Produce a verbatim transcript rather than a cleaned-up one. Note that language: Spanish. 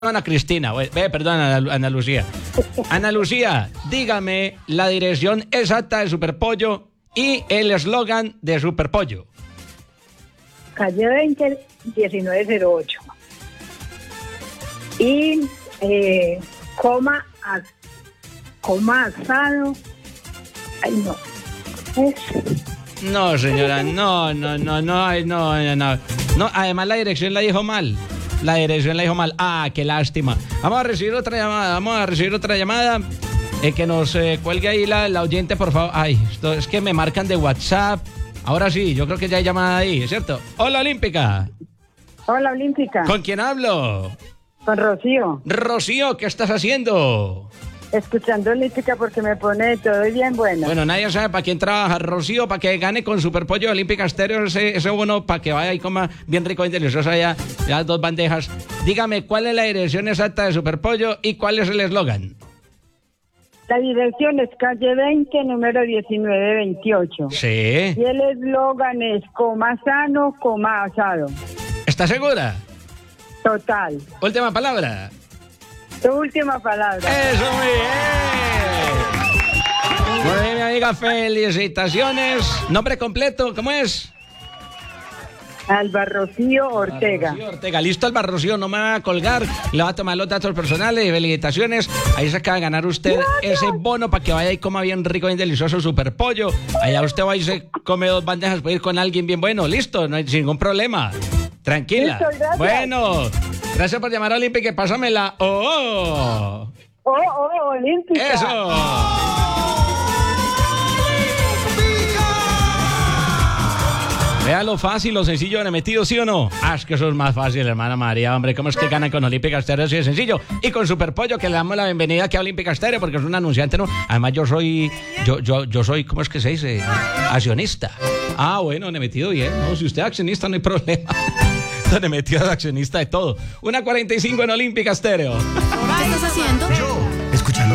Ana Cristina, ve, perdón, Ana, Ana Lucía. Ana Lucía, dígame la dirección exacta de Superpollo y el eslogan de Superpollo. Calle veinte, diecinueve cero ocho. Y eh, coma, as, coma asado. Ay, no. Es... No, señora, no, no, no, no, no, no, no. Además, la dirección la dijo mal. La dirección la dijo mal. Ah, qué lástima. Vamos a recibir otra llamada. Vamos a recibir otra llamada. Eh, que nos eh, cuelgue ahí la, la oyente, por favor. Ay, esto es que me marcan de WhatsApp. Ahora sí, yo creo que ya hay llamada ahí, ¿cierto? Hola, Olímpica. Hola, Olímpica. ¿Con quién hablo? Con Rocío. Rocío, ¿qué estás haciendo? Escuchando Olímpica porque me pone todo bien bueno. Bueno, nadie sabe para quién trabaja Rocío, para que gane con Superpollo Olímpica Estéreo ese, ese bono, para que vaya y coma bien rico y delicioso allá, las dos bandejas. Dígame, ¿cuál es la dirección exacta de Superpollo y cuál es el eslogan? La dirección es calle veinte, número diecinueve veintiocho. Sí. Y el eslogan es coma sano, coma asado. ¿Está segura? Total. Última palabra. Tu última palabra. Eso, muy bien. Muy bien, mi amiga, felicitaciones. Nombre completo, ¿cómo es? Alba Rocío Ortega. Alba Rocío Ortega. Listo, Alba Rocío, no me va a colgar. Le va a tomar los datos personales y felicitaciones. Ahí se acaba de ganar usted ese bono para que vaya y coma bien rico y delicioso Superpollo. Allá usted va y se come dos bandejas, puede ir con alguien bien bueno. Listo, no hay ningún problema. Tranquila. Listo, gracias. Bueno, gracias por llamar a Olímpica. Pásamela. ¡Oh! Oh, oh, Olímpica. ¡Eso! Vea lo fácil, lo sencillo de metido, ¿sí o no? Ah, es que eso es más fácil, hermana María, hombre. ¿Cómo es que ganan con Olímpica Estéreo? Así de sencillo. Y con Superpollo, que le damos la bienvenida aquí a Olímpica Estéreo, porque es un anunciante, ¿no? Además, yo soy, yo, yo, yo soy, ¿cómo es que se dice? Accionista. Ah, bueno, le he metido bien. No, si usted es accionista, no hay problema. Le he metido accionista de todo. una cuarenta y cinco en Olímpica Estéreo. ¿Qué estás haciendo? Yo.